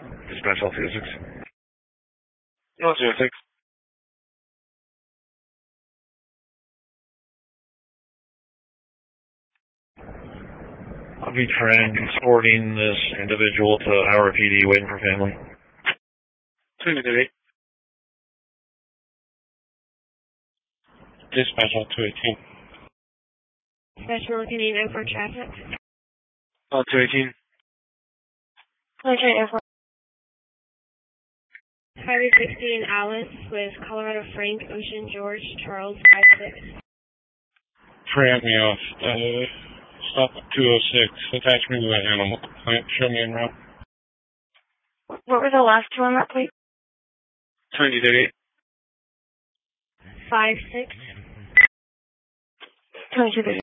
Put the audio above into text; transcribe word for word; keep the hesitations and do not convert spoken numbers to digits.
Dispatch all physics. No, zero six. I'll be transporting this individual to Howard P D, waiting for family. two eighty-eight. Dispatch all two eighteen. Dispatch, we're looking at airport traffic. All two eighteen. Looking at airport. Highway sixteen, Alice, with Colorado Frank, Ocean George, Charles, five six. Front me off. Uh, stop at two oh six. Attach me to that animal complaint. Show me en route. What were the last two on that plate? twenty thirty-eight. Five six. Twenty-two thirty.